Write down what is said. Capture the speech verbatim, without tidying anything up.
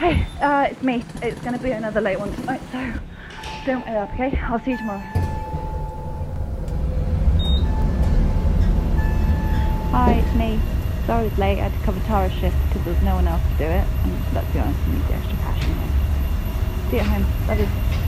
Hey, uh, it's me. It's going to be another late one tonight, so don't wait up, okay? I'll see you tomorrow. Hi, it's me. Sorry it's late. I had to cover Tara's shift because there was no one else to do it. And let's be honest, I need the extra cash anyway. See you at home. Love you.